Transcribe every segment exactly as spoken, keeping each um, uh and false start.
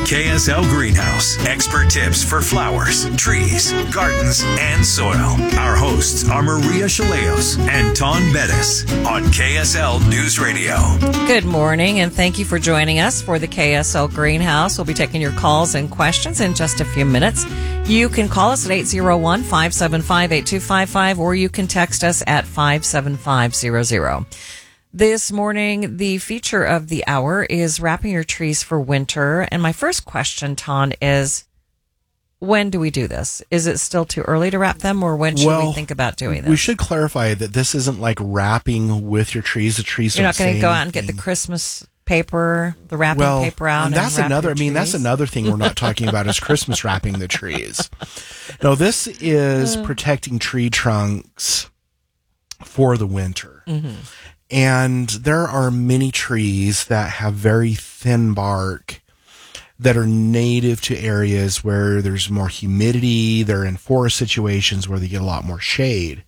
K S L Greenhouse. Expert tips for flowers, trees, gardens, and soil. Our hosts are Maria Chaleos and Ton Bettis on K S L News Radio. Good morning, and thank you for joining us for the K S L Greenhouse. We'll be taking your calls and questions in just a few minutes. You can call us at eight zero one, five seven five, eight two five five, or you can text us at five seven five zero zero. This morning, the feature of the hour is wrapping your trees for winter. And my first question, Ton, is when do we do this? Is it still too early to wrap them, or when should well, we think about doing this? We should clarify that this isn't like wrapping with your trees. The trees You're don't not going to say go anything. out and get the Christmas paper, the wrapping well, paper out. And that's and wrap another. your I mean, that's trees? another thing we're not talking about is Christmas wrapping the trees. No, this is Uh. protecting tree trunks for the winter. Mm-hmm. And there are many trees that have very thin bark that are native to areas where there's more humidity. They're in forest situations where they get a lot more shade.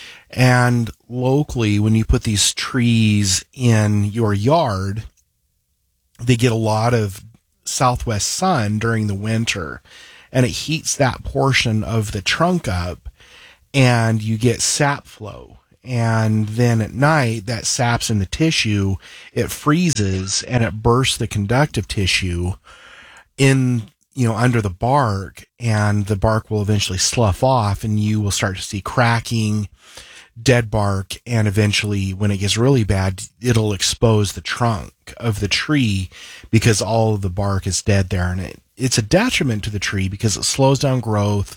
And locally, when you put these trees in your yard, they get a lot of southwest sun during the winter, and it heats that portion of the trunk up, and you get sap flow. And then at night, that sap's in the tissue, it freezes, and it bursts the conductive tissue in, you know, under the bark, and the bark will eventually slough off, and you will start to see cracking, dead bark, and eventually, when it gets really bad, it'll expose the trunk of the tree because all of the bark is dead there, and it, it's a detriment to the tree because it slows down growth.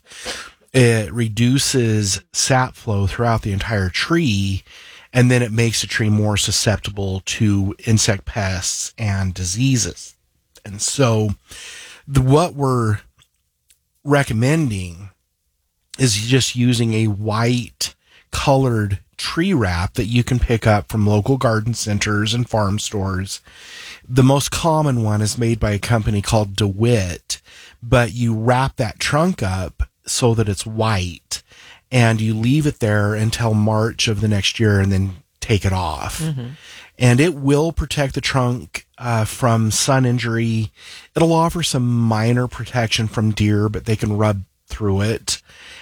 It reduces sap flow throughout the entire tree, and then it makes the tree more susceptible to insect pests and diseases. And so the, what we're recommending is just using a white colored tree wrap that you can pick up from local garden centers and farm stores. The most common one is made by a company called DeWitt, but you wrap that trunk up so that it's white, and you leave it there until March of the next year and then take it off. Mm-hmm. And it will protect the trunk uh, from sun injury. It'll offer some minor protection from deer, but they can rub through it.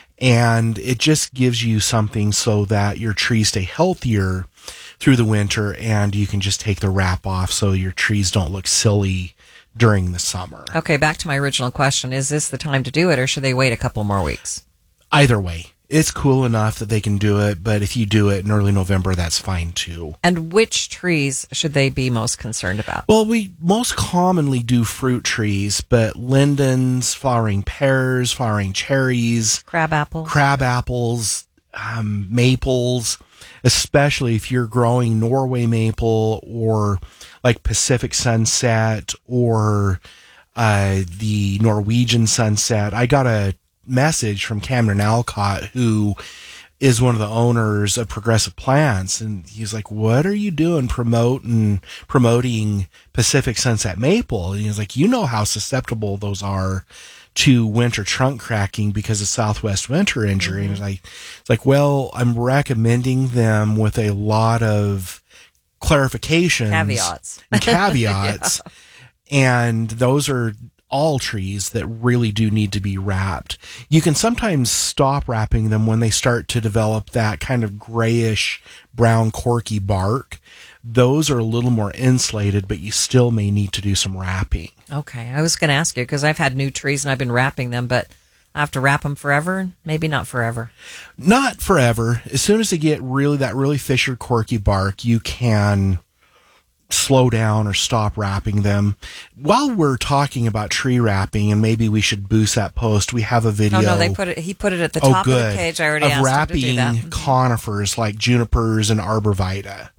And it just gives you something so that your trees stay healthier through the winter, and you can just take the wrap off so your trees don't look silly during the summer. Okay, back to my original question. Is this the time to do it, or should they wait a couple more weeks? Either way, it's cool enough that they can do it, but if you do it in early November, that's fine too. And which trees should they be most concerned about? Well, we most commonly do fruit trees, but lindens, flowering pears, flowering cherries, Crab apple? crab apples, um, maples, especially if you're growing Norway maple or like Pacific Sunset or uh, the Norwegian Sunset. I got a message from Cameron Alcott, who is one of the owners of Progressive Plants, and he's like, what are you doing promoting promoting Pacific Sunset maple? And he's like, you know how susceptible those are to winter trunk cracking because of southwest winter injury. Mm-hmm. And it's like, it's like, well, I'm recommending them with a lot of clarifications, Caveats. and caveats. Yeah. And those are all trees that really do need to be wrapped. You can sometimes stop wrapping them when they start to develop that kind of grayish brown corky bark. Those are a little more insulated, but you still may need to do some wrapping. Okay, I was going to ask you because I've had new trees and I've been wrapping them, but I have to wrap them forever? Maybe not forever. Not forever. As soon as they get really that really fissured corky bark, you can slow down or stop wrapping them. While we're talking about tree wrapping, and maybe we should boost that post, we have a video. Oh, no, they put it, he put it at the oh, top good, of the page. I already of asked wrapping him to do that. conifers like junipers and arborvitae.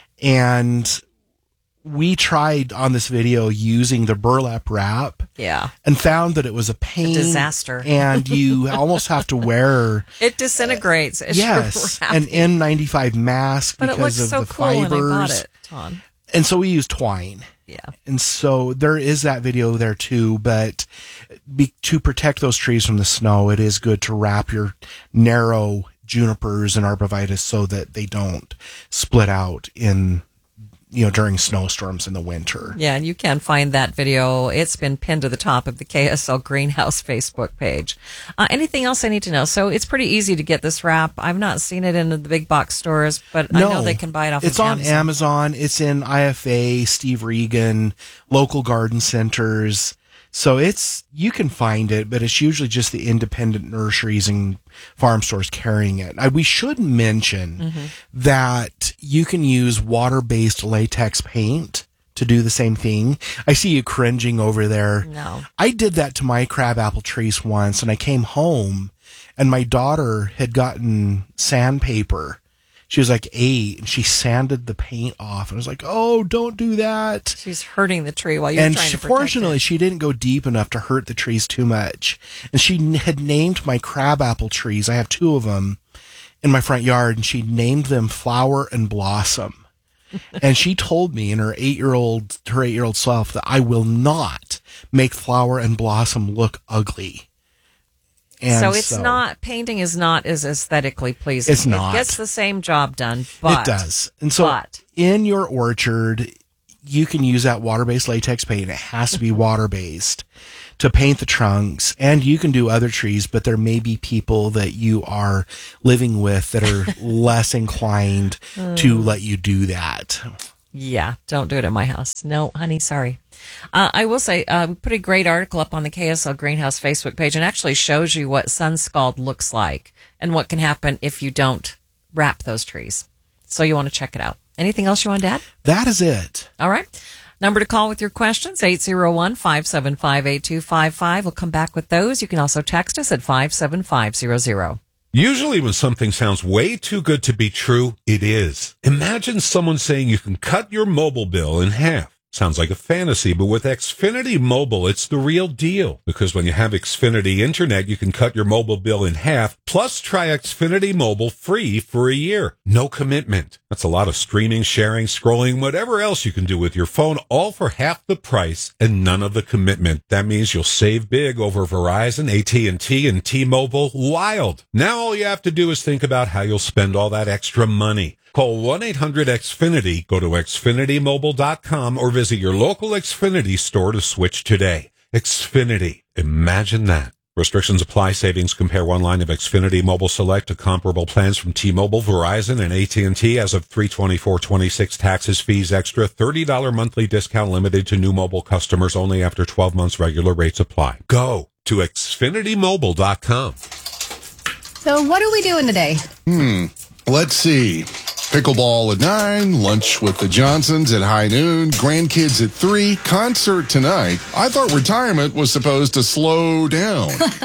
And we tried on this video using the burlap wrap. Yeah. And found that it was a pain. A disaster. And you almost have to wear. It disintegrates. As yes. you're An N ninety-five mask but because it looks of so the cool fibers. when I bought it, Tom. And so we use twine. Yeah. And so there is that video there too, but be, to protect those trees from the snow, it is good to wrap your narrow junipers and arborvitae so that they don't split out in you know, during snowstorms in the winter. Yeah, and you can find that video. It's been pinned to the top of the K S L Greenhouse Facebook page. Uh, anything else I need to know? So it's pretty easy to get this wrap. I've not seen it in the big box stores, but no, I know they can buy it off it's of on Amazon. Amazon. It's in I F A, Steve Regan, local garden centers. So it's, you can find it, but it's usually just the independent nurseries and farm stores carrying it. I, we should mention mm-hmm. that you can use water-based latex paint to do the same thing. I see you cringing over there. No. I did that to my crabapple trees once, and I came home and my daughter had gotten sandpaper. She was like eight, and she sanded the paint off. And I was like, oh, don't do that. She's hurting the tree while you're and trying she, to protect fortunately, it. she didn't go deep enough to hurt the trees too much. And she n- had named my crabapple trees. I have two of them in my front yard, and she named them Flower and Blossom. And she told me in her eight-year-old, her eight-year-old self that I will not make Flower and Blossom look ugly. And so it's so, not, painting is not as aesthetically pleasing. It's not. It gets the same job done, but. It does. And so but, in your orchard, you can use that water-based latex paint. It has to be water-based to paint the trunks. And you can do other trees, but there may be people that you are living with that are less inclined to let you do that. Yeah, don't do it at my house. No, honey, sorry. Uh, I will say, uh, we put a great article up on the K S L Greenhouse Facebook page and actually shows you what sun scald looks like and what can happen if you don't wrap those trees. So you want to check it out. Anything else you want to add? That is it. All right. Number to call with your questions, eight zero one, five seven five, eight two five five. We'll come back with those. You can also text us at five seven five zero zero. Usually when something sounds way too good to be true, it is. Imagine someone saying you can cut your mobile bill in half. Sounds like a fantasy, but with Xfinity Mobile, it's the real deal. Because when you have Xfinity Internet, you can cut your mobile bill in half, plus try Xfinity Mobile free for a year. No commitment. That's a lot of streaming, sharing, scrolling, whatever else you can do with your phone, all for half the price and none of the commitment. That means you'll save big over Verizon, A T and T, and T-Mobile. Wild. Now all you have to do is think about how you'll spend all that extra money. Call one eight hundred X Finity, go to Xfinity Mobile dot com, or visit your local Xfinity store to switch today. Xfinity. Imagine that. Restrictions apply. Savings compare one line of Xfinity Mobile Select to comparable plans from T-Mobile, Verizon, and A T and T as of three twenty-four twenty-six. Taxes, fees, extra. thirty dollars monthly discount limited to new mobile customers only after twelve months. Regular rates apply. Go to Xfinity Mobile dot com. So what are we doing today? Hmm. Let's see. Pickleball at nine, lunch with the Johnsons at high noon, grandkids at three, concert tonight. I thought retirement was supposed to slow down.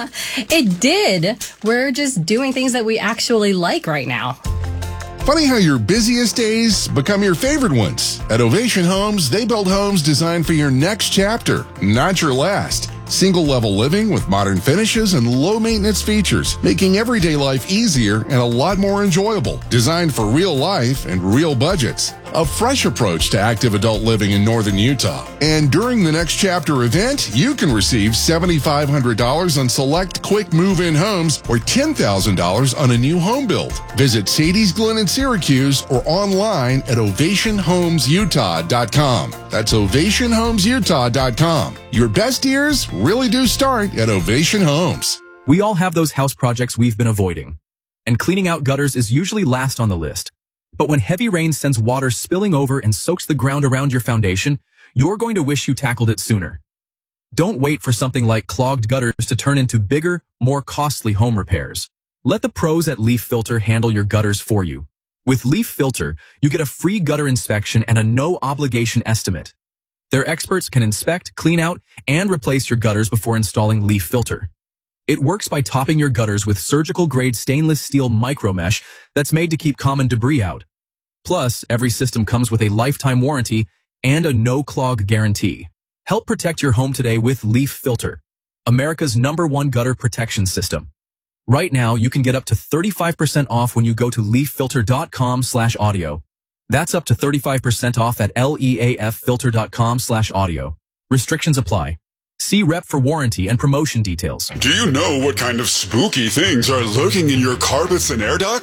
It did. We're just doing things that we actually like right now. Funny how your busiest days become your favorite ones. At Ovation Homes, they build homes designed for your next chapter, not your last. Single-level living with modern finishes and low-maintenance features, making everyday life easier and a lot more enjoyable. Designed for real life and real budgets. A fresh approach to active adult living in northern Utah. And during the Next Chapter event, you can receive seven thousand five hundred dollars on select quick move-in homes or ten thousand dollars on a new home build. Visit Sadie's Glen in Syracuse or online at ovation homes utah dot com. That's ovation homes utah dot com. Your best years really do start at Ovation Homes. We all have those house projects we've been avoiding, and cleaning out gutters is usually last on the list. But when heavy rain sends water spilling over and soaks the ground around your foundation, you're going to wish you tackled it sooner. Don't wait for something like clogged gutters to turn into bigger, more costly home repairs. Let the pros at Leaf Filter handle your gutters for you. With Leaf Filter, you get a free gutter inspection and a no-obligation estimate. Their experts can inspect, clean out, and replace your gutters before installing Leaf Filter. It works by topping your gutters with surgical-grade stainless steel micromesh that's made to keep common debris out. Plus, every system comes with a lifetime warranty and a no-clog guarantee. Help protect your home today with Leaf Filter, America's number one gutter protection system. Right now, you can get up to thirty-five percent off when you go to leaf filter dot com slash audio. That's up to thirty-five percent off at leaf filter dot com slash audio. Restrictions apply. See rep for warranty and promotion details. Do you know what kind of spooky things are lurking in your carpets and air ducts?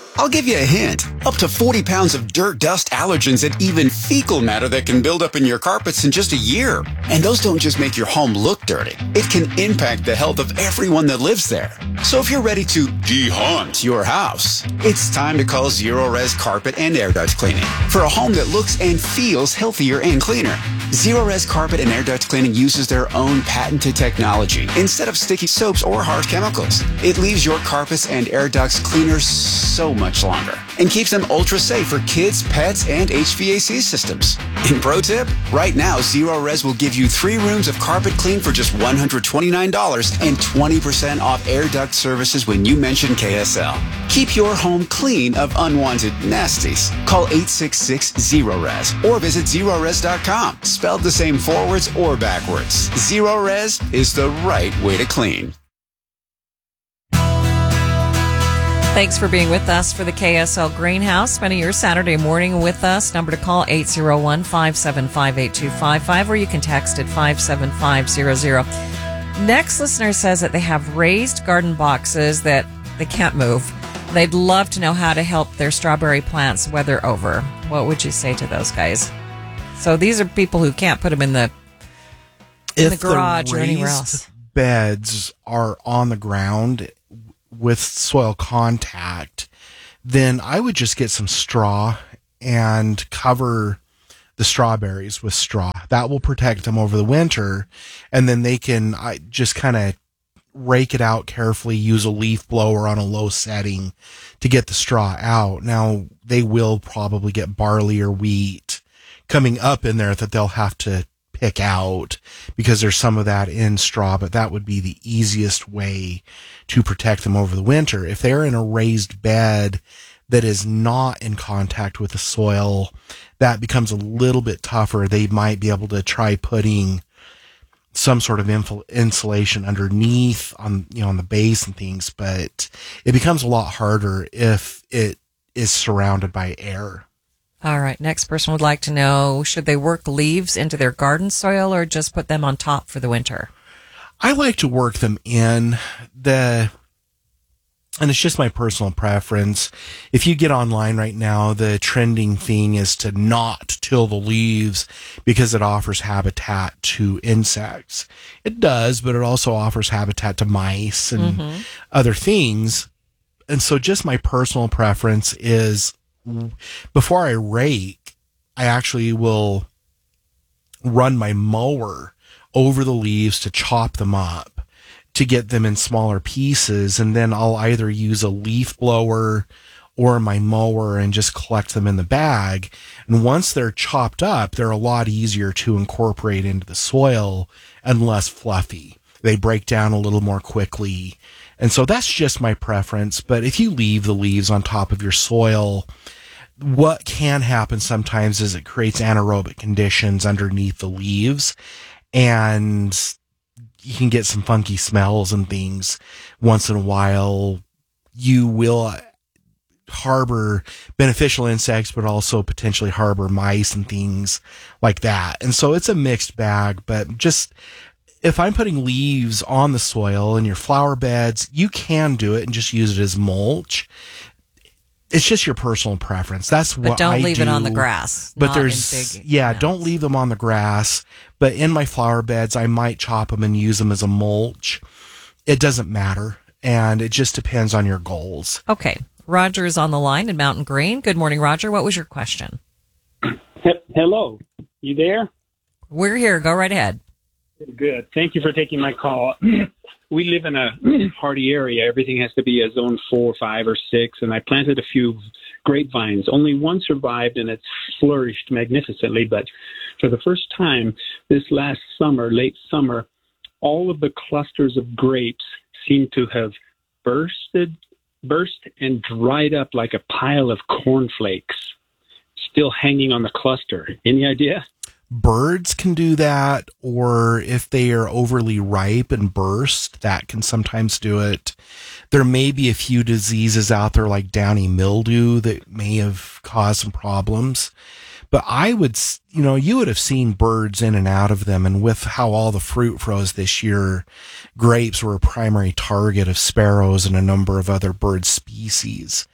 I'll give you a hint. Up to forty pounds of dirt, dust, allergens, and even fecal matter that can build up in your carpets in just a year. And those don't just make your home look dirty. It can impact the health of everyone that lives there. So if you're ready to de-haunt your house, it's time to call Zero-Res Carpet and Air Duct Cleaning for a home that looks and feels healthier and cleaner. Zero-Res Carpet and Air Duct Cleaning uses their own patented technology instead of sticky soaps or harsh chemicals. It leaves your carpets and air ducts cleaner so much longer and keeps them ultra safe for kids, pets, and H V A C systems. And pro tip, right now Zero-Res will give you three rooms of carpet clean for just one hundred twenty-nine dollars and twenty percent off air duct services when you mention K S L. Keep your home clean of unwanted nasties. Call eight six six, zero res or visit zero res dot com. Spelled the same forwards or backwards. Zero-Res is the right way to clean. Thanks for being with us for the K S L Greenhouse. Spending your Saturday morning with us. Number to call eight zero one, five seven five, eight two five five, or you can text at five seven five zero zero. Next listener says that they have raised garden boxes that they can't move. They'd love to know how to help their strawberry plants weather over. What would you say to those guys? So these are people who can't put them in the in if the garage the or anywhere raised else. Beds are on the ground with soil contact, then I would just get some straw and cover the strawberries with straw. That will protect them over the winter, and then they can I just kind of rake it out carefully, use a leaf blower on a low setting to get the straw out. Now, they will probably get barley or wheat coming up in there that they'll have to pick out because there's some of that in straw, but that would be the easiest way to protect them over the winter. If they're in a raised bed that is not in contact with the soil, that becomes a little bit tougher. They might be able to try putting some sort of infil- insulation underneath on, you know, on the base and things, but it becomes a lot harder if it is surrounded by air. All right. Next person would like to know, should they work leaves into their garden soil or just put them on top for the winter? I like to work them in the, and it's just my personal preference. If you get online right now, the trending thing is to not till the leaves because it offers habitat to insects. It does, but it also offers habitat to mice and mm-hmm. other things. And so just my personal preference is before I rake, I actually will run my mower over the leaves to chop them up to get them in smaller pieces. And then I'll either use a leaf blower or my mower and just collect them in the bag. And once they're chopped up, they're a lot easier to incorporate into the soil and less fluffy. They break down a little more quickly. And so that's just my preference. But if you leave the leaves on top of your soil, what can happen sometimes is it creates anaerobic conditions underneath the leaves, and you can get some funky smells and things. Once in a while, you will harbor beneficial insects, but also potentially harbor mice and things like that. And so it's a mixed bag, but just if I'm putting leaves on the soil in your flower beds, you can do it and just use it as mulch. It's just your personal preference. That's what I do. But don't leave it on the grass. But there's, yeah, don't leave them on the grass. But in my flower beds, I might chop them and use them as a mulch. It doesn't matter. And it just depends on your goals. Okay. Roger is on the line in Mountain Green. Good morning, Roger. What was your question? Hello. You there? We're here. Go right ahead. Good. Thank you for taking my call. We live in a hardy area. Everything has to be a zone four, five, or six. And I planted a few grapevines. Only one survived, and it's flourished magnificently. But for the first time this last summer, late summer, all of the clusters of grapes seem to have bursted, burst and dried up like a pile of cornflakes, still hanging on the cluster. Any idea? Birds can do that, or if they are overly ripe and burst, that can sometimes do it. There may be a few diseases out there like downy mildew that may have caused some problems. But I would, you know, you would have seen birds in and out of them. And with how all the fruit froze this year, grapes were a primary target of sparrows and a number of other bird species.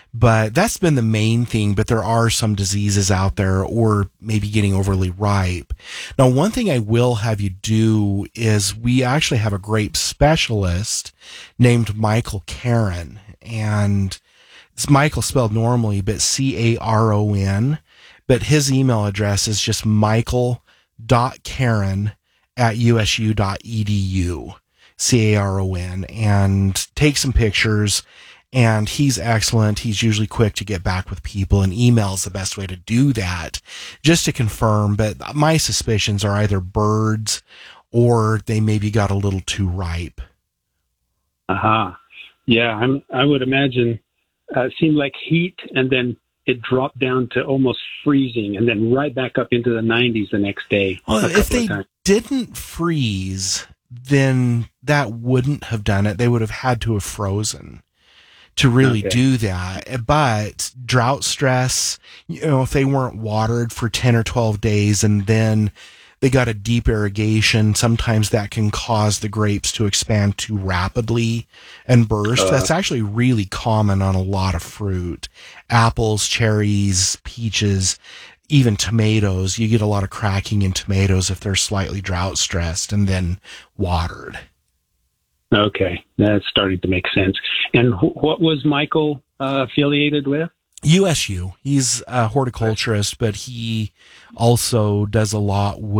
But that's been the main thing. But there are some diseases out there, or maybe getting overly ripe. Now, one thing I will have you do is we actually have a grape specialist named Michael Caron. And it's Michael spelled normally, but C A R O N. But his email address is just michael.caron at U S U dot E D U. C A R O N. And take some pictures. And he's excellent. He's usually quick to get back with people, and email is the best way to do that, just to confirm. But my suspicions are either birds or they maybe got a little too ripe. Aha. Uh-huh. Yeah, I'm, I would imagine uh, it seemed like heat, and then it dropped down to almost freezing, and then right back up into the nineties the next day. Well, if they didn't freeze, then that wouldn't have done it. They would have had to have frozen to really okay. do that. But drought stress, you know, if they weren't watered for ten or twelve days and then they got a deep irrigation, sometimes that can cause the grapes to expand too rapidly and burst. Uh, That's actually really common on a lot of fruit. Apples, cherries, peaches, even tomatoes. You get a lot of cracking in tomatoes if they're slightly drought stressed and then watered. Okay, that's starting to make sense. And wh- what was Michael uh, affiliated with? U S U. He's a horticulturist, but he also does a lot with